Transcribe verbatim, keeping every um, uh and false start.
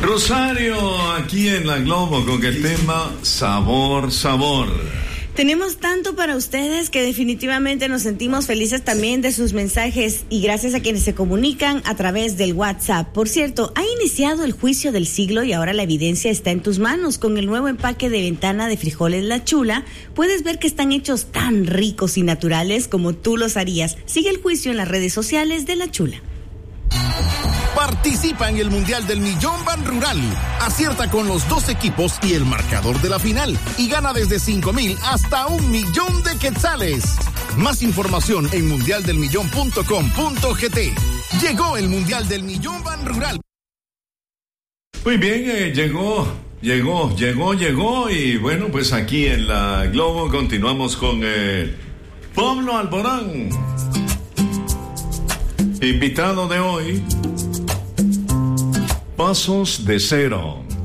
Rosario, aquí en la Globo con el tema Sabor, Sabor. Tenemos tanto para ustedes que definitivamente nos sentimos felices también de sus mensajes y gracias a quienes se comunican a través del WhatsApp. Por cierto, ha iniciado el juicio del siglo y ahora la evidencia está en tus manos. Con el nuevo empaque de Ventana de frijoles La Chula, puedes ver que están hechos tan ricos y naturales como tú los harías. Sigue el juicio en las redes sociales de La Chula. Participa en el Mundial del Millón Ban Rural. Acierta con los dos equipos y el marcador de la final. Y gana desde cinco mil hasta un millón de quetzales. Más información en mundial del millón punto com punto gt. Llegó el Mundial del Millón Ban Rural. Muy bien, eh, llegó, llegó, llegó, llegó. Y bueno, pues aquí en la Globo continuamos con eh, Pablo Alborán. Invitado de hoy, Pasos de Cero.